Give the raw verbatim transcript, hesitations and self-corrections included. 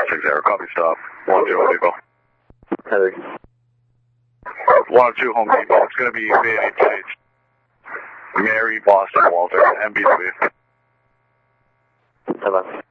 six zero, copy stop. one two Home Depot. Heather. one two Home Depot. It's going to be United States. Mary, Boston, Walter, M B W. Bye-bye.